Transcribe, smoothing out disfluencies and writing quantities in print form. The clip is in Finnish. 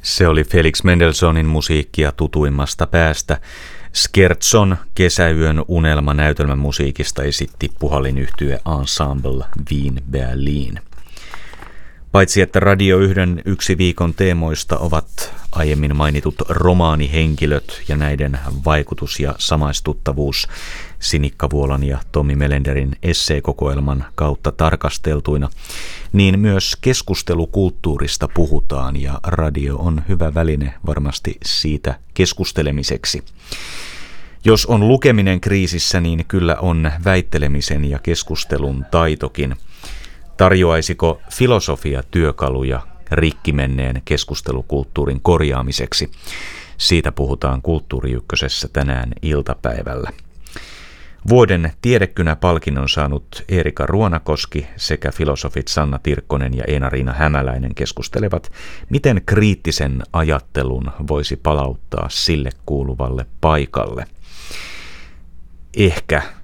Se oli Felix Mendelssohnin musiikkia tutuimmasta päästä. Scherzon kesäyön unelma näytelmän musiikista esitti puhallinyhtye Ensemble Wien Berlin. Paitsi että Radio 1 yksi viikon teemoista ovat aiemmin mainitut romaanihenkilöt ja näiden vaikutus ja samaistuttavuus Sinikka Vuolan ja Tommi Melenderin esseekokoelman kautta tarkasteltuina, niin myös keskustelukulttuurista puhutaan ja radio on hyvä väline varmasti siitä keskustelemiseksi. Jos on lukeminen kriisissä, niin kyllä on väittelemisen ja keskustelun taitokin. Tarjoaisiko filosofia työkaluja rikki menneen keskustelukulttuurin korjaamiseksi? Siitä puhutaan Kulttuuri Ykkösessä tänään iltapäivällä. Vuoden tiedekynä-palkinnon saanut Eerika Ruonakoski sekä filosofit Sanna Tirkkonen ja Eena-Riina Hämäläinen keskustelevat, miten kriittisen ajattelun voisi palauttaa sille kuuluvalle paikalle. Ehkä